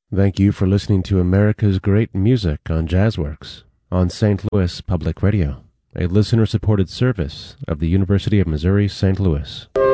Thank you for listening to America's Great Music on Jazzworks on St. Louis Public Radio, a listener-supported service of the University of Missouri St. Louis.